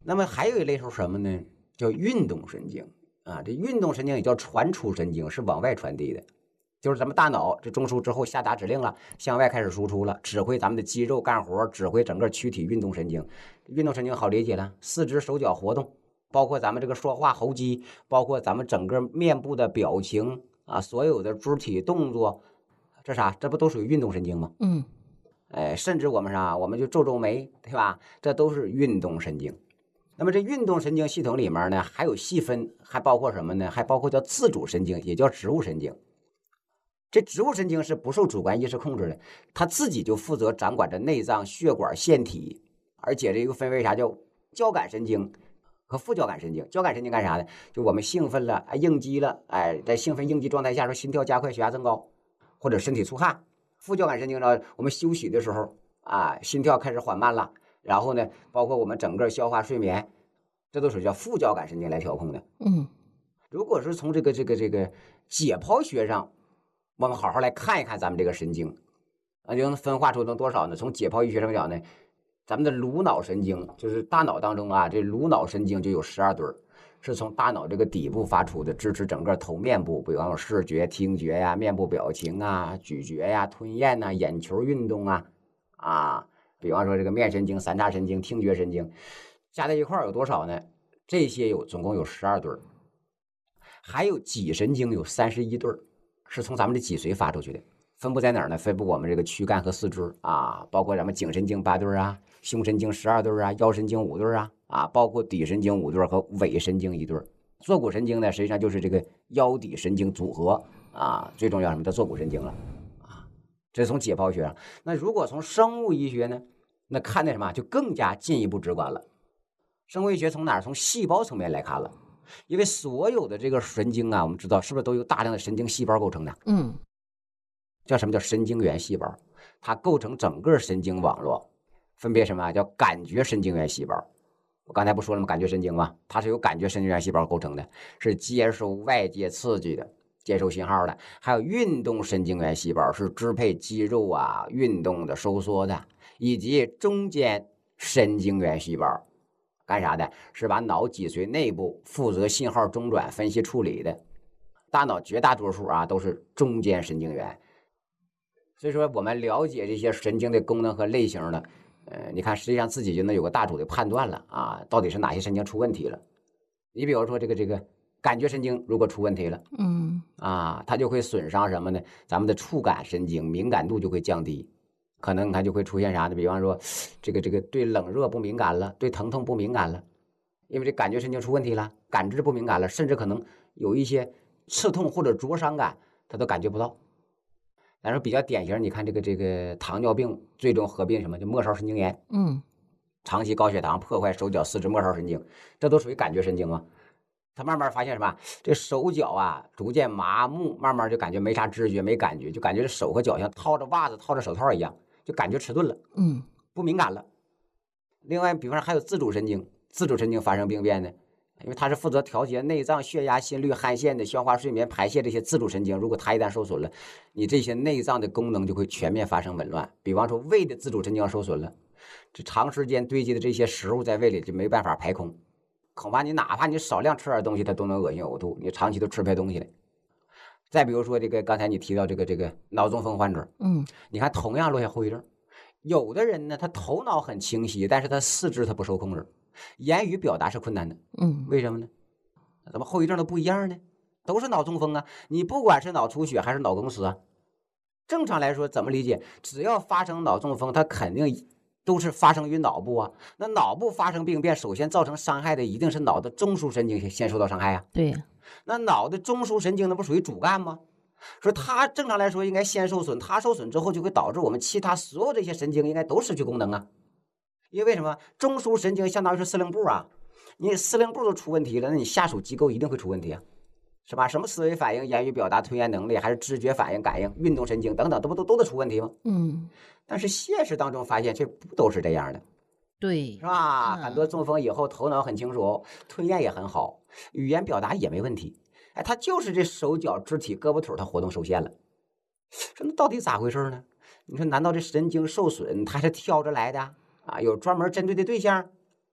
那么还有一类是什么呢？叫运动神经啊，这运动神经也叫传出神经，是往外传递的。就是咱们大脑这中枢之后下达指令了，向外开始输出了，指挥咱们的肌肉干活，指挥整个躯体运动神经。运动神经好理解了，四肢手脚活动，包括咱们这个说话喉肌，包括咱们整个面部的表情啊，所有的肢体动作，这啥？这不都属于运动神经吗？甚至我们啥，我们就皱皱眉，对吧？这都是运动神经。那么这运动神经系统里面呢，还有细分，还包括什么呢？还包括叫自主神经，也叫植物神经。这植物神经是不受主观意识控制的，它自己就负责掌管着内脏、血管、腺体，而且这又分为啥叫交感神经和副交感神经。交感神经干啥的？就我们兴奋了，应激了，在兴奋应激状态下，说心跳加快、血压增高，或者身体出汗。副交感神经呢，我们休息的时候心跳开始缓慢了，然后呢，包括我们整个消化、睡眠，这都属于叫副交感神经来调控的。如果是从这个解剖学上，我们好好来看一看咱们这个神经就能分化出多少呢？从解剖医学上讲呢，咱们的颅脑神经就是大脑当中这颅脑神经就有12对，是从大脑这个底部发出的，支持整个头面部，比方说视觉、听觉呀、面部表情咀嚼呀、吞咽眼球运动比方说这个面神经、三叉神经、听觉神经，加在一块有多少呢？这些总共有12对，还有脊神经有31对，是从咱们的脊髓发出去的。分布在哪儿呢？分布我们这个躯干和四肢包括咱们颈神经8对胸神经12对腰神经5对包括底神经5对和尾神经1对。坐骨神经呢，实际上就是这个腰底神经组合最重要什么叫坐骨神经了这是从解剖学上。那如果从生物医学呢，那看的什么就更加进一步直观了。生物医学从哪儿？从细胞层面来看了。因为所有的这个神经我们知道是不是都由大量的神经细胞构成的？叫什么叫神经元细胞？它构成整个神经网络，分别什么叫感觉神经元细胞？我刚才不说了吗？感觉神经吗？它是由感觉神经元细胞构成的，是接受外界刺激的，接受信号的。还有运动神经元细胞，是支配肌肉运动的、收缩的，以及中间神经元细胞。干啥的？是把脑脊髓内部负责信号中转、分析处理的。大脑绝大多数都是中间神经元。所以说，我们了解这些神经的功能和类型呢，你看，实际上自己就能有个大体的判断了到底是哪些神经出问题了。你比如说这个感觉神经如果出问题了，它就会损伤什么呢？咱们的触感神经敏感度就会降低。可能它就会出现啥呢？比方说，这个对冷热不敏感了，对疼痛不敏感了，因为这感觉神经出问题了，感知不敏感了，甚至可能有一些刺痛或者灼伤感，它都感觉不到。但是比较典型，你看这个糖尿病最终合并什么？就末梢神经炎。长期高血糖破坏手脚四肢末梢神经，这都属于感觉神经嘛。他慢慢发现什么？这手脚逐渐麻木，慢慢就感觉没啥知觉，没感觉，就感觉这手和脚像套着袜子、套着手套一样。就感觉迟钝了，不敏感了。另外，比方说还有自主神经，自主神经发生病变呢，因为它是负责调节内脏、血压、心率、汗腺的消化、睡眠、排泄这些自主神经。如果它一旦受损了，你这些内脏的功能就会全面发生紊乱。比方说，胃的自主神经要受损了，这长时间堆积的这些食物在胃里就没办法排空，恐怕你哪怕你少量吃点东西，它都能恶心呕吐。你长期都吃不下东西来。再比如说这个刚才你提到这个脑中风患者，你看同样落下后遗症，有的人呢他头脑很清晰，但是他四肢他不受控制，言语表达是困难的，为什么呢？怎么后遗症都不一样呢？都是脑中风你不管是脑出血还是脑梗死正常来说怎么理解？只要发生脑中风，它肯定都是发生于脑部那脑部发生病变，首先造成伤害的一定是脑的中枢神经先受到伤害对呀。 那脑的中枢神经那不属于主干吗？说它正常来说应该先受损，它受损之后就会导致我们其他所有这些神经应该都失去功能因为什么？中枢神经相当于是司令部你司令部都出问题了，那你下属机构一定会出问题是吧？什么思维反应、言语表达、吞咽能力，还是知觉反应、感应、运动神经等等，都得出问题吗？但是现实当中发现这不都是这样的， 对， 是吧？很多中风以后头脑很清楚，吞咽也很好，语言表达也没问题，他就是这手脚肢体胳膊腿他活动受限了。说那到底咋回事呢？你说难道这神经受损它是挑着来的有专门针对的对象？